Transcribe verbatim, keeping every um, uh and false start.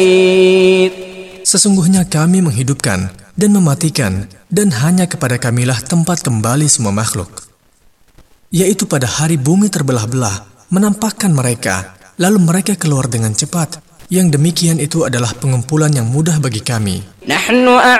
Sesungguhnya kami menghidupkan dan mematikan, dan hanya kepada kamilah tempat kembali semua makhluk. Yaitu pada hari bumi terbelah-belah, menampakkan mereka, lalu mereka keluar dengan cepat. Yang demikian itu adalah pengumpulan yang mudah bagi kami. Nahnu